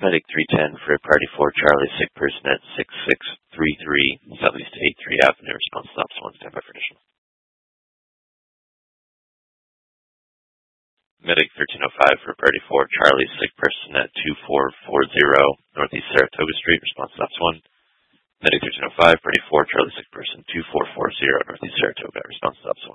Medic 310 for Party 4 Charlie, sick person at 6633 Southeast 83 Avenue. Response stops 1, standby for additional. Medic 1305 for Party 4 Charlie, sick person at 2440 Northeast Saratoga Street. Response stops 1. Medic 1305, Party 4 Charlie, sick person 2440 Northeast Saratoga. Response stops 1.